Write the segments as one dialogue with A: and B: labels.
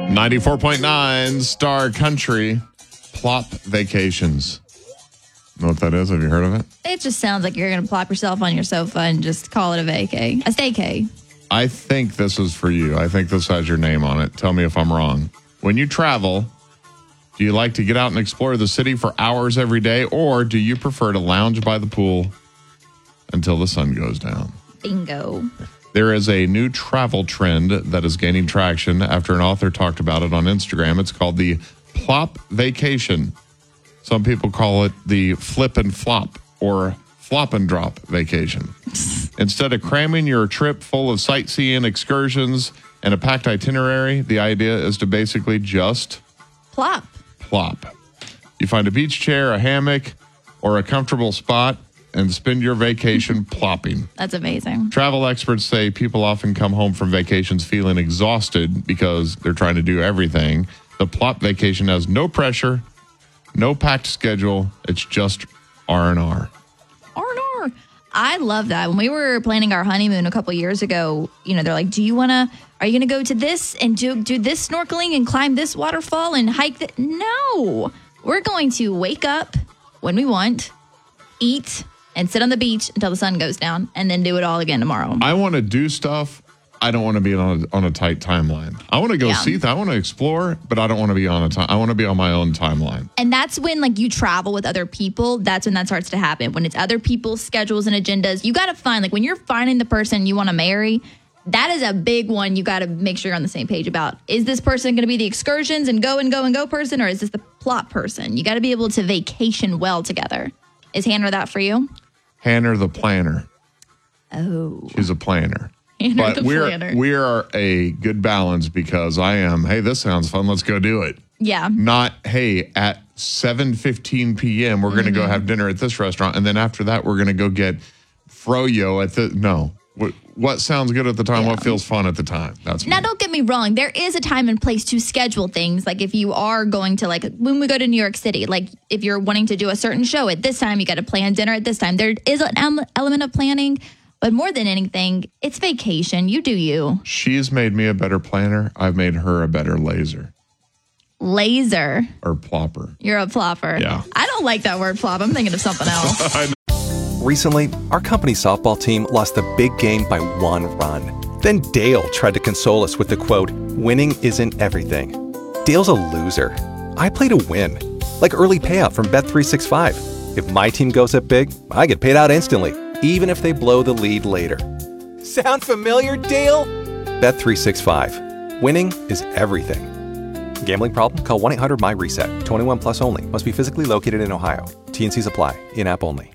A: 94.9 Star Country, Plop Vacations. Know what that is? Have you heard of it?
B: It just sounds like you're going to plop yourself on your sofa and just call it a vacay. A staycay.
A: I think this is for you. I think this has your name on it. Tell me if I'm wrong. When you travel, do you like to get out and explore the city for hours every day, or do you prefer to lounge by the pool until the sun goes down?
B: Bingo.
A: There is a new travel trend that is gaining traction after an author talked about it on Instagram. It's called the Plop Vacation. Some people call it the flip and flop or flop and drop vacation. Instead of cramming your trip full of sightseeing, excursions, and a packed itinerary, the idea is to basically just
B: plop.
A: You find a beach chair, a hammock, or a comfortable spot and spend your vacation plopping.
B: That's amazing.
A: Travel experts say people often come home from vacations feeling exhausted because they're trying to do everything. The Plop Vacation has no pressure, no packed schedule. It's just R&R.
B: R&R. I love that. When we were planning our honeymoon a couple years ago, they're like, are you going to go to this and do this snorkeling and climb this waterfall and hike that? No, we're going to wake up when we want, eat, and sit on the beach until the sun goes down, and then do it all again tomorrow.
A: I want to do stuff. I don't want to be on a tight timeline. I want to go see. I want to explore, but I don't want to be on a time. I want to be on my own timeline.
B: And that's when, you travel with other people. That's when that starts to happen. When it's other people's schedules and agendas, you got to find when you're finding the person you want to marry. That is a big one. You got to make sure you're on the same page about. Is this person going to be the excursions and go person, or is this the plot person? You got to be able to vacation well together. Is Hannah that for you?
A: Hannah the planner.
B: Oh.
A: She's a planner.
B: Hannah the planner.
A: We are a good balance because I am, hey, this sounds fun. Let's go do it.
B: Yeah.
A: Not, hey, at 7:15 p.m., we're going to go have dinner at this restaurant. And then after that, we're going to go get froyo at the, no. What sounds good at the time? Yeah. What feels fun at the time? That's
B: now. Don't get me wrong. There is a time and place to schedule things. Like if you are going to when we go to New York City, if you're wanting to do a certain show at this time, you got to plan dinner at this time. There is an element of planning, but more than anything, it's vacation. You do you.
A: She's made me a better planner. I've made her a better laser.
B: Laser
A: or plopper.
B: You're a plopper.
A: Yeah.
B: I don't like that word plop. I'm thinking of something else.
C: Recently, our company softball team lost the big game by 1 run. Then Dale tried to console us with the quote, "Winning isn't everything." Dale's a loser. I play to win. Like early payout from Bet365. If my team goes up big, I get paid out instantly, even if they blow the lead later. Sound familiar, Dale? Bet365. Winning is everything. Gambling problem? Call 1-800-MY-RESET. 21 plus only. Must be physically located in Ohio. T&Cs apply. In-app only.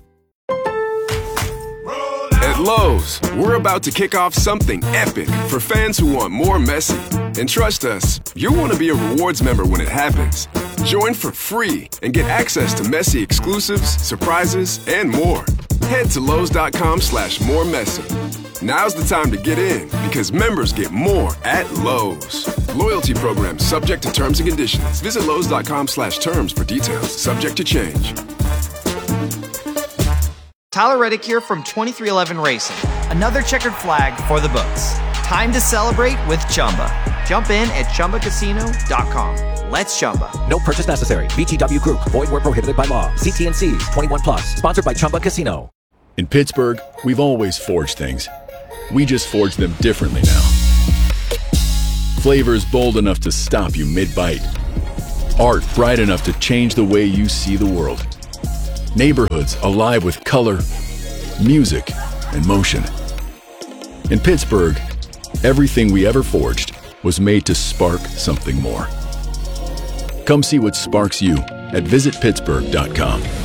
D: At Lowe's, we're about to kick off something epic for fans who want more Messi. And trust us, you'll want to be a rewards member when it happens. Join for free and get access to Messi exclusives, surprises, and more. Head to Lowe's.com/moremessy. Now's the time to get in because members get more at Lowe's. Loyalty program subject to terms and conditions. Visit Lowe's.com/terms for details. Subject to change.
E: Tyler Reddick here from 2311 Racing. Another checkered flag for the books. Time to celebrate with Chumba. Jump in at ChumbaCasino.com. Let's Chumba.
F: No purchase necessary. VGW Group. Void where prohibited by law. See T&Cs. 21 plus. Sponsored by Chumba Casino.
G: In Pittsburgh, we've always forged things. We just forge them differently now. Flavors bold enough to stop you mid-bite. Art bright enough to change the way you see the world. Neighborhoods alive with color, music, and motion. In Pittsburgh, everything we ever forged was made to spark something more. Come see what sparks you at visitpittsburgh.com.